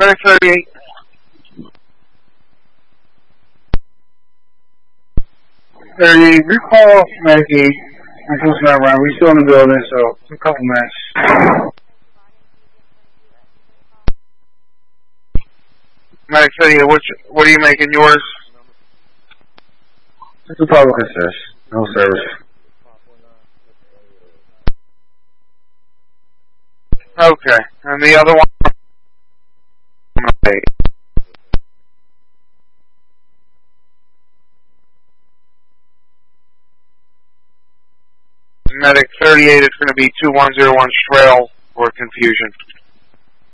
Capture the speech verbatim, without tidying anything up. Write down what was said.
Medic thirty-eight. thirty-eight, recall Medic eight. I'm close to that round. We're still in the building, so a couple minutes. Medic thirty-eight, what, what are you making yours? It's a public assist. No service. Okay, and the other one? Medic thirty-eight is going to be two one zero one Strail for confusion.